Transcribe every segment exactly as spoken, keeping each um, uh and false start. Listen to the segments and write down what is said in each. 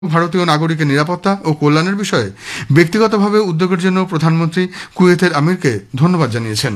ভারতীয় নাগরিকের নিরাপত্তা ও কল্যাণের বিষয়ে ব্যক্তিগতভাবে উদ্যোগের জন্য প্রধানমন্ত্রী কুয়েতের আমিরকে ধন্যবাদ জানিয়েছেন।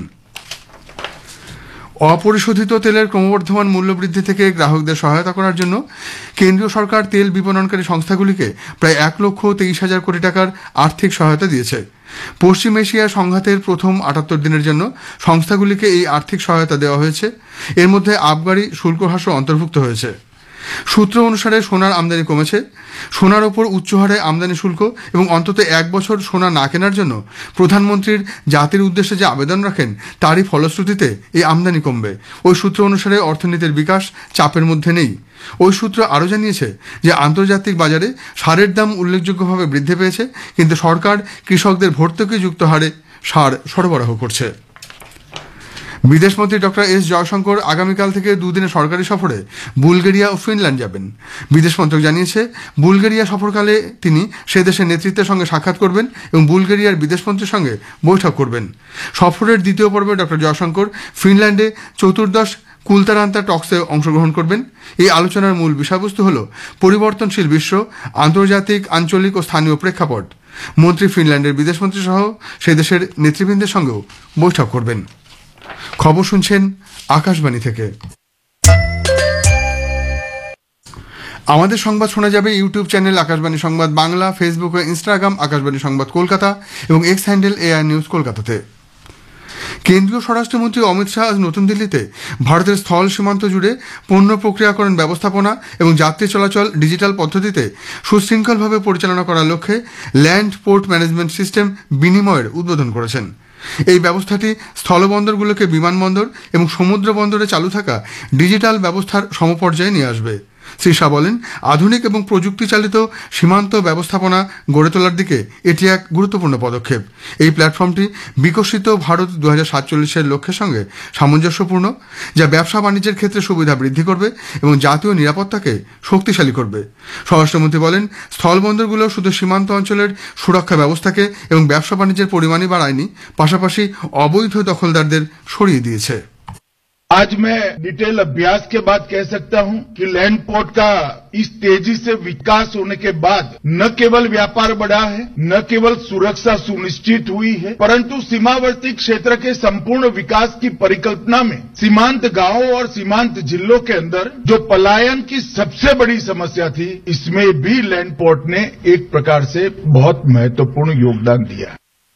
অপরিশোধিত তেলের ক্রমবর্ধমান মূল্যবৃদ্ধি থেকে গ্রাহকদের সহায়তা করার জন্য কেন্দ্রীয় সরকার তেল বিপণনকারী সংস্থাগুলিকে প্রায় এক লক্ষ তেইশ হাজার কোটি টাকার আর্থিক সহায়তা দিয়েছে। পশ্চিম এশিয়া সংঘাতের প্রথম আটাত্তর দিনের জন্য সংস্থাগুলিকে এই আর্থিক সহায়তা দেওয়া হয়েছে। এর মধ্যে আবগারি শুল্ক হ্রাসও অন্তর্ভুক্ত হয়েছে। সূত্র অনুসারে সোনার আমদানি কমেছে। সোনার ওপর উচ্চ হারে আমদানি শুল্ক এবং অন্তত এক বছর সোনা না কেনার জন্য প্রধানমন্ত্রীর জাতির উদ্দেশ্যে যে আবেদন রাখেন তারই ফলশ্রুতিতে এই আমদানি কমবে। ওই সূত্র অনুসারে অর্থনীতির বিকাশ চাপের মধ্যে নেই। ওই সূত্র আরও জানিয়েছে যে আন্তর্জাতিক বাজারে সারের দাম উল্লেখযোগ্যভাবে বৃদ্ধি পেয়েছে, কিন্তু সরকার কৃষকদের ভর্তুকিযুক্ত হারে সার সরবরাহ করছে। বিদেশমন্ত্রী ডক্টর এস জয়শঙ্কর আগামীকাল থেকে দুদিনের সরকারি সফরে বুলগেরিয়া ও ফিনল্যান্ড যাবেন। বিদেশ মন্ত্রক জানিয়েছে, বুলগেরিয়া সফরকালে তিনি সে দেশের নেতৃত্বের সঙ্গে সাক্ষাৎ করবেন এবং বুলগেরিয়ার বিদেশমন্ত্রীর সঙ্গে বৈঠক করবেন। সফরের দ্বিতীয় পর্বে ডক্টর জয়শঙ্কর ফিনল্যান্ডে চতুর্দশ কুলতারান্তা টক্সে অংশগ্রহণ করবেন। এই আলোচনার মূল বিষয়বস্তু হল পরিবর্তনশীল বিশ্ব, আন্তর্জাতিক, আঞ্চলিক ও স্থানীয় প্রেক্ষাপট। মন্ত্রী ফিনল্যান্ডের বিদেশমন্ত্রী সহ সে দেশের নেতৃবৃন্দের সঙ্গেও বৈঠক করবেন। খবর শুনছেন আকাশবাণী থেকে। আমাদের সংবাদ শোনা যাবে ইউটিউব চ্যানেল আকাশবাণী সংবাদ বাংলা, ফেসবুক ও ইনস্টাগ্রাম আকাশবাণী সংবাদ কলকাতা এবং এক্স হ্যান্ডেল এআই নিউজ কলকাতাতে। কেন্দ্রীয় স্বরাষ্ট্রমন্ত্রী অমিত শাহ আজ নতুন দিল্লিতে ভারতের স্থল সীমান্ত জুড়ে পণ্য প্রক্রিয়াকরণ ব্যবস্থাপনা এবং যাত্রী চলাচল ডিজিটাল পদ্ধতিতে সুশৃঙ্খলভাবে পরিচালনা করার লক্ষ্যে ল্যান্ড পোর্ট ম্যানেজমেন্ট সিস্টেম বিনিময়ের উদ্বোধন করেছেন। এই ব্যবস্থাটি স্থলবন্দরগুলোকে বিমানবন্দর এবং সমুদ্র বন্দরে চালু থাকা ডিজিটাল ব্যবস্থার সমপর্যায়ে নিয়ে আসবে। শ্রী শাহ বলেন, আধুনিক এবং প্রযুক্তি চালিত সীমান্ত ব্যবস্থাপনা গড়ে তোলার দিকে এটি এক গুরুত্বপূর্ণ পদক্ষেপ। এই প্ল্যাটফর্মটি বিকশিত ভারত দু হাজার সাতচল্লিশের লক্ষ্যের সঙ্গে সামঞ্জস্যপূর্ণ, যা ব্যবসা বাণিজ্যের ক্ষেত্রে সুবিধা বৃদ্ধি করবে এবং জাতীয় নিরাপত্তাকে শক্তিশালী করবে। স্বরাষ্ট্রমন্ত্রী বলেন, স্থলবন্দরগুলো শুধু সীমান্ত অঞ্চলের সুরক্ষা ব্যবস্থাকে এবং ব্যবসা বাণিজ্যের পরিমাণই বাড়ায়নি, পাশাপাশি অবৈধ দখলদারদের সরিয়ে দিয়েছে। आज मैं डिटेल अभ्यास के बाद कह सकता हूं कि लैंड पोर्ट का इस तेजी से विकास होने के बाद न केवल व्यापार बढ़ा है, न केवल सुरक्षा सुनिश्चित हुई है, परंतु सीमावर्ती क्षेत्र के संपूर्ण विकास की परिकल्पना में सीमांत गांवों और सीमांत जिलों के अंदर जो पलायन की सबसे बड़ी समस्या थी, इसमें भी लैंड पोर्ट ने एक प्रकार से बहुत महत्वपूर्ण योगदान दिया।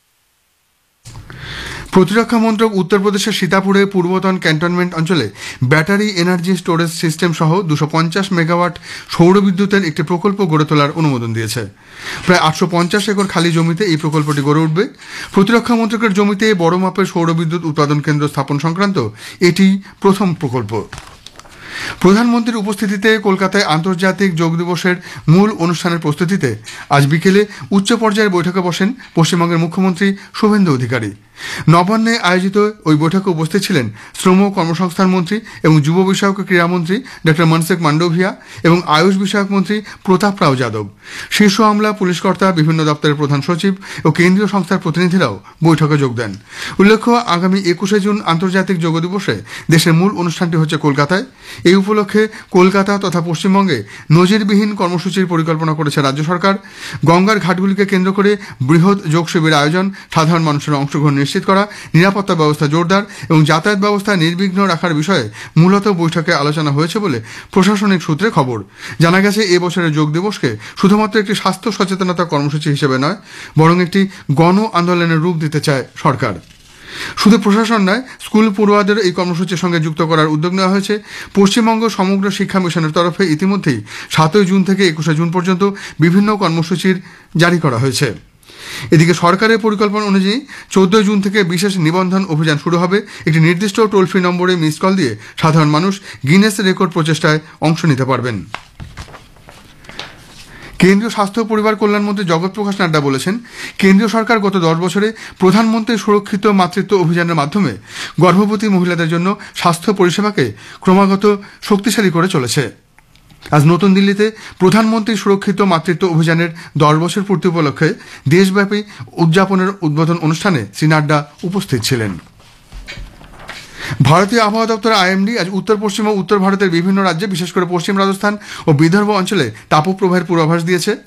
প্রতিরক্ষা মন্ত্রক উত্তরপ্রদেশের সীতাপুরে পূর্বতন ক্যান্টনমেন্ট অঞ্চলে ব্যাটারি এনার্জি স্টোরেজ সিস্টেম সহ দুশো পঞ্চাশ মেগাওয়াট সৌর বিদ্যুতের একটি প্রকল্প গড়ে তোলার অনুমোদন দিয়েছে। প্রায় আটশো পঞ্চাশ একর খালি জমিতে এই প্রকল্পটি গড়ে উঠবে। প্রতিরক্ষা মন্ত্রকের জমিতে বড় মাপের সৌর বিদ্যুৎ উৎপাদন কেন্দ্র স্থাপন সংক্রান্ত এটি প্রথম প্রকল্প। প্রধানমন্ত্রীর উপস্থিতিতে কলকাতায় আন্তর্জাতিক যোগ দিবসের মূল অনুষ্ঠানের প্রস্তুতিতে আজ বিকেলে উচ্চ পর্যায়ের বৈঠকে বসেন পশ্চিমবঙ্গের মুখ্যমন্ত্রী শুভেন্দু অধিকারী। নবান্নে আয়োজিত ওই বৈঠকে উপস্থিত ছিলেন শ্রম কর্মসংস্থান মন্ত্রী এবং যুব বিষয়ক ক্রীড়ামন্ত্রী ডক্টর মনসুখ মান্ডভিয়া এবং আয়ুষ বিষয়ক মন্ত্রী প্রতাপ রাও যাদব। শীর্ষ আমলা, পুলিশকর্তা, বিভিন্ন দপ্তরের প্রধান সচিব ও কেন্দ্রীয় সংস্থার প্রতিনিধিরাও বৈঠকে যোগ দেন। উল্লেখ্য, আগামী একুশে জুন আন্তর্জাতিক যোগ দিবসে দেশের মূল অনুষ্ঠানটি হচ্ছে কলকাতায়। এই উপলক্ষে কলকাতা তথা পশ্চিমবঙ্গে নজিরবিহীন কর্মসূচির পরিকল্পনা করেছে রাজ্য সরকার। গঙ্গার ঘাটগুলিকে কেন্দ্র করে বৃহৎ যোগ শিবির আয়োজন, সাধারণ মানুষের অংশগ্রহণ নিশ্চিত করা, নিরাপত্তা ব্যবস্থা জোরদার এবং যাতায়াত ব্যবস্থা নির্বিঘ্ন রাখার বিষয়ে মূলত বৈঠকে আলোচনা হয়েছে বলে প্রশাসনিক সূত্রে খবর। জানা গেছে, এ বছরের যোগ দিবসকে শুধুমাত্র একটি স্বাস্থ্য সচেতনতা কর্মসূচি হিসেবে নয়, বরং একটি গণ আন্দোলনের রূপ দিতে চায় সরকার। শুধু প্রশাসন নয়, স্কুল পড়ুয়াদের এই কর্মসূচির সঙ্গে যুক্ত করার উদ্যোগ নেওয়া হয়েছে। পশ্চিমবঙ্গ সমগ্র শিক্ষা মিশনের তরফে ইতিমধ্যেই সাতই জুন থেকে একুশে জুন পর্যন্ত বিভিন্ন কর্মসূচির জারি করা হয়েছে। এদিকে সরকারের পরিকল্পনা অনুযায়ী চোদ্দই জুন থেকে বিশেষ নিবন্ধন অভিযান শুরু হবে। একটি নির্দিষ্ট টোল ফ্রি নম্বরে মিস কল দিয়ে সাধারণ মানুষ গিনেস রেকর্ড প্রচেষ্টায় অংশ নিতে পারবেন। কেন্দ্রীয় স্বাস্থ্য ও পরিবার কল্যাণমন্ত্রী জগৎ প্রকাশ নাড্ডা বলেছেন, কেন্দ্রীয় সরকার গত দশ বছরে প্রধানমন্ত্রী সুরক্ষিত মাতৃত্ব অভিযানের মাধ্যমে গর্ভবতী মহিলাদের জন্য স্বাস্থ্য পরিষেবাকে ক্রমাগত শক্তিশালী করে চলেছে। আজ নতুন দিল্লিতে প্রধানমন্ত্রী সুরক্ষিত মাতৃত্ব অভিযানের দশ বছর পূর্তি উপলক্ষে দেশব্যাপী উদযাপনের উদ্বোধন অনুষ্ঠানে শ্রী নাড্ডা উপস্থিত ছিলেন। ভারতীয় আবহাওয়া দপ্তর আইএমডি আজ উত্তর পশ্চিম ও উত্তর ভারতের বিভিন্ন রাজ্যে বিশেষ করে পশ্চিম রাজস্থান ও বিদর্ভ অঞ্চলে তাপপ্রবাহের পূর্বাভাস দিয়েছে।